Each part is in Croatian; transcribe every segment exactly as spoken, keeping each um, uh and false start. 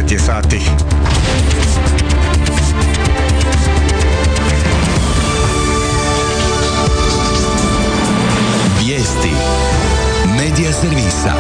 devet je sati. Vijesti Medija servisa.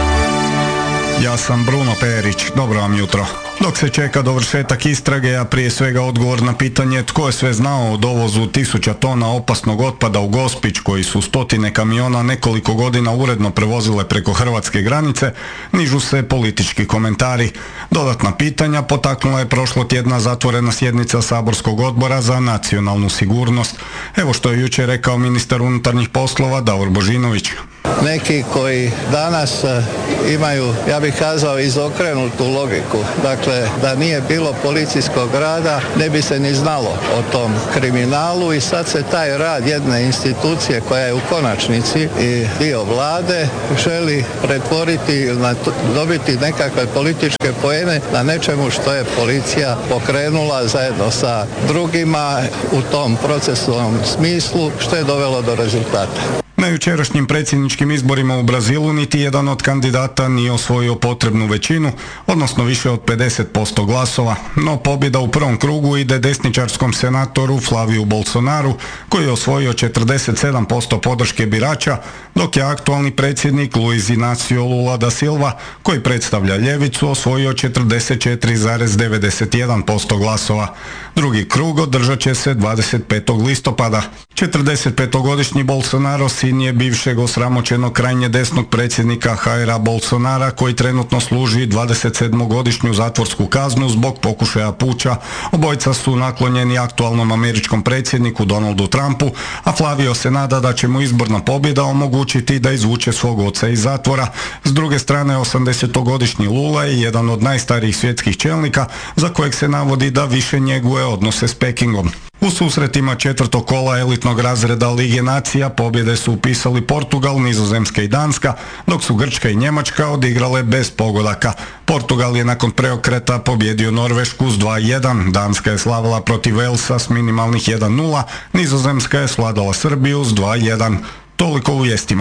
Ja sam Bruno Perić, dobro vam jutro. Dok se čeka dovršetak istrage, a prije svega odgovor na pitanje tko je sve znao o dovozu tisuća tona opasnog otpada u Gospić, koji su stotine kamiona nekoliko godina uredno prevozile preko hrvatske granice, nižu se politički komentari. Dodatna pitanja potaknula je prošlotjedna zatvorena sjednica saborskog odbora za nacionalnu sigurnost. Evo što je jučer rekao ministar unutarnjih poslova Davor Božinović. Neki koji danas imaju, ja bih kazao, izokrenutu logiku. Dakle, da nije bilo policijskog rada, ne bi se ni znalo o tom kriminalu i sad se taj rad jedne institucije koja je u konačnici i dio vlade želi pretvoriti, dobiti nekakve političke poene na nečemu što je policija pokrenula zajedno sa drugima u tom procesnom smislu, što je dovelo do rezultata. Na jučerašnjim predsjedničkim izborima u Brazilu niti jedan od kandidata nije osvojio potrebnu većinu, odnosno više od pedeset posto glasova, no pobjeda u prvom krugu ide desničarskom senatoru Flaviju Bolsonaru, koji je osvojio četrdeset sedam posto podrške birača, dok je aktualni predsjednik Luiz Inácio Lula da Silva, koji predstavlja ljevicu, osvojio četrdeset četiri zarez devedeset jedan posto glasova. Drugi krug održat će se dvadeset petog listopada. četrdesetpetogodišnji Bolsonaro sin je bivšeg osramoćenog krajnje desnog predsjednika Jaira Bolsonara, koji trenutno služi dvadesetsedmogodišnju zatvorsku kaznu zbog pokušaja puča. Obojica su naklonjeni aktualnom američkom predsjedniku Donaldu Trumpu, a Flavio se nada da će mu izborna pobjeda omogućiti da izvuče svog oca iz zatvora. S druge strane, osamdesetogodišnji Lula je jedan od najstarijih svjetskih čelnika, za kojeg se navodi da više njeguje odnose s Pekingom. U susretima četvrtog kola elitnog razreda Lige nacija pobjede su upisali Portugal, Nizozemska i Danska, dok su Grčka i Njemačka odigrale bez pogodaka. Portugal je nakon preokreta pobjedio Norvešku s dva jedan, Danska je slavila protiv Walesa s minimalnih jedan nula, Nizozemska je svladala Srbiju s dva jedan. Toliko u vijestima.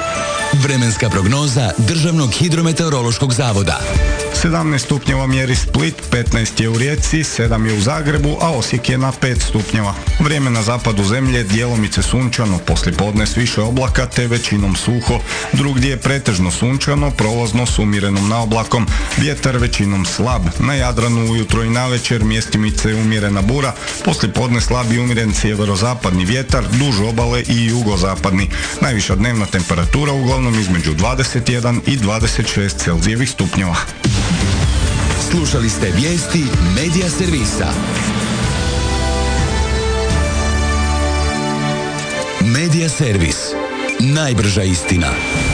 Vremenska prognoza Državnog hidrometeorološkog zavoda. sedamnaest stupnjeva mjeri Split, petnaest je u Rijeci, sedam je u Zagrebu, a Osijek je na pet stupnjeva. Vrijeme na zapadu zemlje djelomice sunčano, poslijepodne s više oblaka te većinom suho. Drugdje je pretežno sunčano, prolazno s umjerenom naoblakom, vjetar većinom slab. Na Jadranu ujutro i navečer mjestimice umjerena bura, poslijepodne slab i umjeren sjeverozapadni vjetar, duž obale i jugozapadni. Najviša dnevna temperatura uglavnom između dvadeset jedan i dvadeset šest Celzijevih stupnjeva. Slušali ste vijesti Medija servisa. Medija servis. Najbrža istina.